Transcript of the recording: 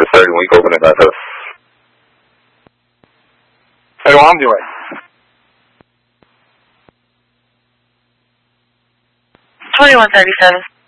the starting week opening contest. How do I'm doing? $21.37.